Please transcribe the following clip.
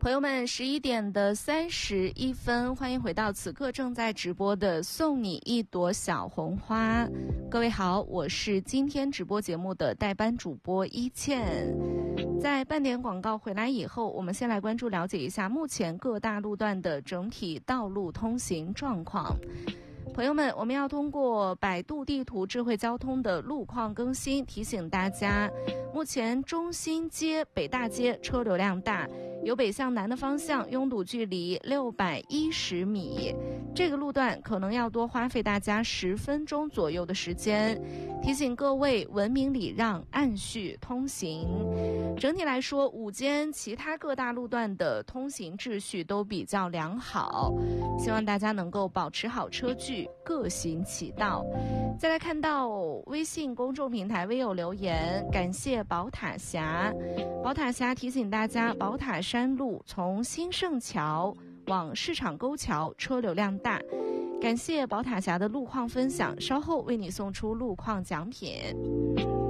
朋友们11:31，欢迎回到此刻正在直播的送你一朵小红花。各位好，我是今天直播节目的代班主播一倩。在半点广告回来以后，我们先来关注了解一下目前各大路段的整体道路通行状况。朋友们，我们要通过百度地图智慧交通的路况更新，提醒大家，目前中心街、北大街车流量大，由北向南的方向拥堵距离610米，这个路段可能要多花费大家10分钟左右的时间，提醒各位文明礼让，按序通行。整体来说，午间其他各大路段的通行秩序都比较良好，希望大家能够保持好车距，各行其道。再来看到微信公众平台微友留言，感谢宝塔峡。宝塔峡提醒大家，宝塔山路从新盛桥往市场沟桥车流量大，感谢宝塔峡的路况分享，稍后为你送出路况奖品。